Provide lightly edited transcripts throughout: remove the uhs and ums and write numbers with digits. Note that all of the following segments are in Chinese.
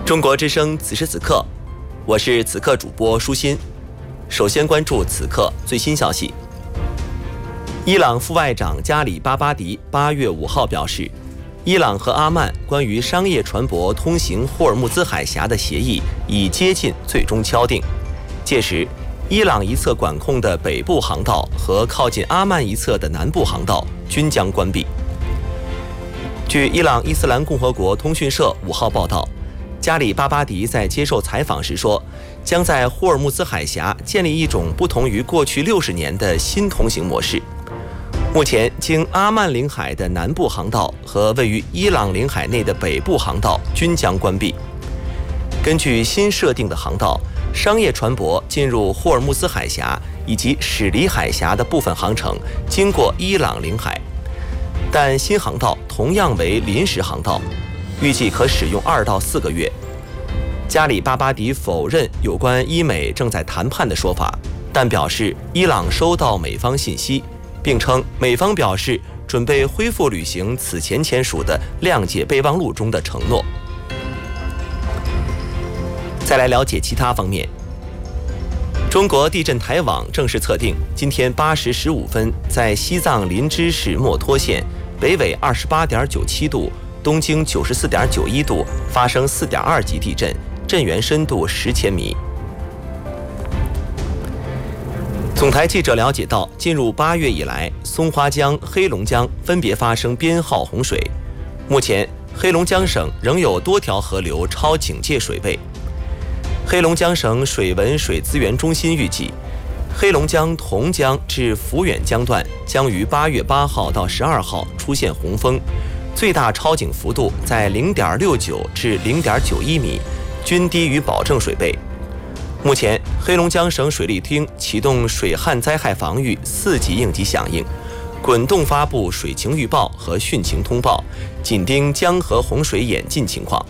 中国之声此时此刻，我是此刻主播舒心。首先关注此刻最新消息。伊朗副外长加里巴巴迪8月5号表示，伊朗和阿曼关于商业船舶通行霍尔木兹海峡的协议已接近最终敲定，届时伊朗一侧管控的北部航道和靠近阿曼一侧的南部航道均将关闭。据伊朗伊斯兰共和国通讯社5号报道，加里巴巴迪在接受采访时说，将在霍尔木兹海峡建立一种不同于过去60年的新通行模式。目前，经阿曼领海的南部航道和位于伊朗领海内的北部航道均将关闭。根据新设定的航道，商业船舶进入霍尔木兹海峡以及驶离海峡的部分航程经过伊朗领海，但新航道同样为临时航道，预计可使用2到4个月。加里巴巴迪否认有关伊美正在谈判的说法，但表示伊朗收到美方信息，并称美方表示准备恢复履行此前签署的谅解备忘录中的承诺。再来了解其他方面。中国地震台网正式测定，今天8时15分，在西藏林芝市墨脱县北纬28.97度、东经94.91度发生4.2级地震，震源深度10千米。总台记者了解到，进入8月以来，松花江、黑龙江分别发生编号洪水。目前，黑龙江省仍有多条河流超警戒水位。黑龙江省水文水资源中心预计，黑龙江同江至抚远江段将于8月8号到12号出现洪峰，最大超警幅度在0.69至0.91米，均低于保证水位。目前，黑龙江省水利厅启动水旱灾害防御4级应急响应，滚动发布水情预报和汛情通报，紧盯江河洪水演进情况。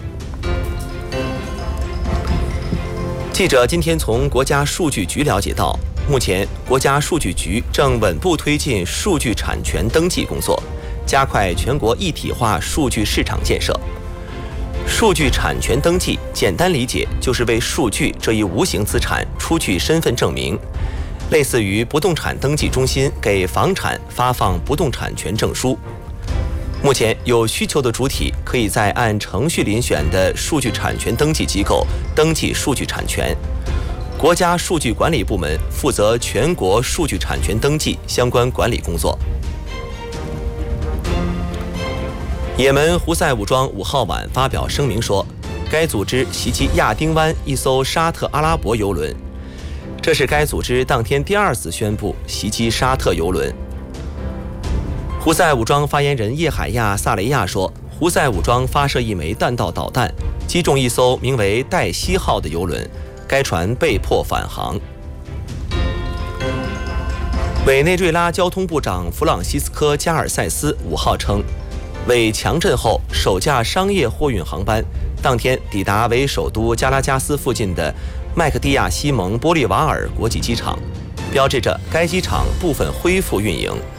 记者今天从国家数据局了解到，目前国家数据局正稳步推进数据产权登记工作，加快全国一体化数据市场建设。数据产权登记简单理解就是为数据这一无形资产出具身份证明，类似于不动产登记中心给房产发放不动产权证书。目前有需求的主体可以在按程序遴选的数据产权登记机构登记数据产权。国家数据管理部门负责全国数据产权登记相关管理工作。也门胡塞武装5号晚发表声明说，该组织袭击亚丁湾一艘沙特阿拉伯邮轮，这是该组织当天第2次宣布袭击沙特邮轮。胡塞武装发言人叶海亚·萨雷亚说，胡塞武装发射一枚弹道导弹，击中一艘名为黛西号的邮轮，该船被迫返航。委内瑞拉交通部长弗朗西斯科·加尔塞斯5号称，为强震后首架商业货运航班当天抵达为首都加拉加斯附近的麦克蒂亚西蒙波利瓦尔国际机场，标志着该机场部分恢复运营。